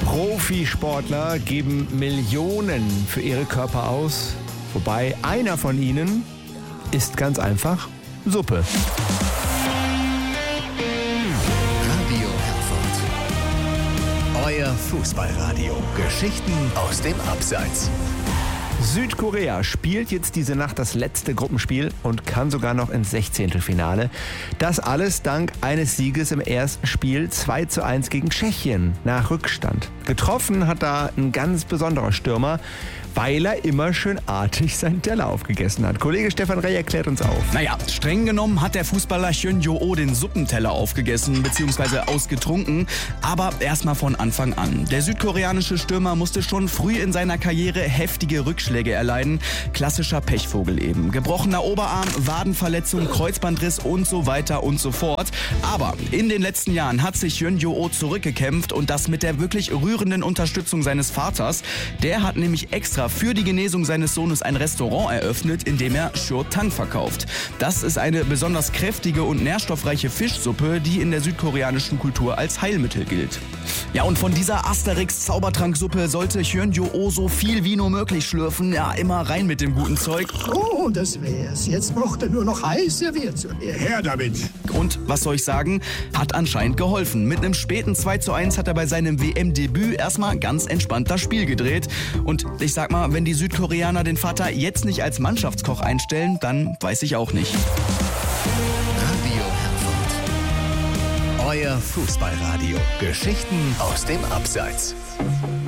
Profisportler geben Millionen für ihre Körper aus, wobei einer von ihnen isst ganz einfach Suppe. Radio Herford. Euer Fußballradio. Geschichten aus dem Abseits. Südkorea spielt jetzt diese Nacht das letzte Gruppenspiel und kann sogar noch ins 16. Das alles dank eines Sieges im ersten Spiel 2:1 gegen Tschechien nach Rückstand. Getroffen hat da ein ganz besonderer Stürmer, weil er immer schön artig seinen Teller aufgegessen hat. Kollege Stefan Reh erklärt uns auf. Naja, streng genommen hat der Fußballer Hyun Jo-oh den Suppenteller aufgegessen bzw. ausgetrunken, aber erstmal von Anfang an. Der südkoreanische Stürmer musste schon früh in seiner Karriere heftige Rückschläge erleiden. Klassischer Pechvogel eben. Gebrochener Oberarm, Wadenverletzung, Kreuzbandriss und so weiter und so fort. Aber in den letzten Jahren hat sich Hyun Jo-oh zurückgekämpft und das mit der wirklich rührenden Unterstützung seines Vaters. Der hat nämlich extra für die Genesung seines Sohnes ein Restaurant eröffnet, in dem er Seo-tang verkauft. Das ist eine besonders kräftige und nährstoffreiche Fischsuppe, die in der südkoreanischen Kultur als Heilmittel gilt. Ja, und von dieser Asterix-Zaubertranksuppe sollte Hyun Jo-oh so viel wie nur möglich schlürfen. Ja, immer rein mit dem guten Zeug. Oh, das wär's. Jetzt braucht er nur noch heiß serviert zu werden. Her damit! Und was soll ich sagen? Hat anscheinend geholfen. Mit einem späten 2:1 hat er bei seinem WM-Debüt erstmal ganz entspannt das Spiel gedreht. Und ich sag mal, wenn die Südkoreaner den Vater jetzt nicht als Mannschaftskoch einstellen, dann weiß ich auch nicht. Radio Herford. Euer Fußballradio. Geschichten aus dem Abseits.